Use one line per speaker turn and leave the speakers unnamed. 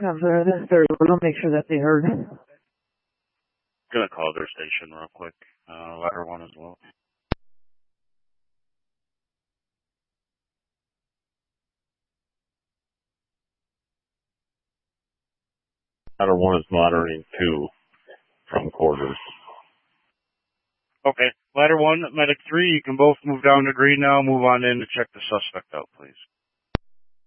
Have the third one. I'll make sure that they heard.
Gonna call their station real quick. Ladder 1 as well.
Ladder 1 is monitoring 2 from quarters.
Okay. Ladder 1, Medic 3, you can both move down to green now. Move on in to check the suspect out, please.